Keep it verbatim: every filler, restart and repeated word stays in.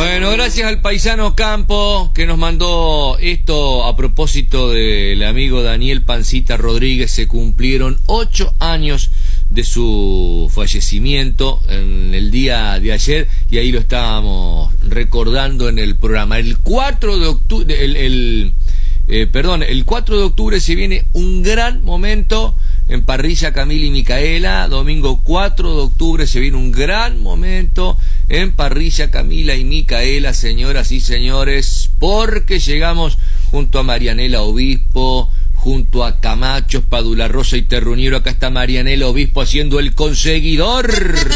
Bueno, gracias al paisano Campo que nos mandó esto a propósito del amigo Daniel Pancita Rodríguez. Se cumplieron ocho años de su fallecimiento en el día de ayer y ahí lo estábamos recordando en el programa. El cuatro de octubre, el, el eh, perdón, el cuatro de octubre se viene un gran momento en Parrilla Camila y Micaela. Domingo cuatro de octubre se viene un gran momento en Parrilla Camila y Micaela, señoras y señores, porque llegamos junto a Marianela Obispo, junto a Camacho, Padula Rosa y Terruñero. Acá está Marianela Obispo haciendo El Conseguidor.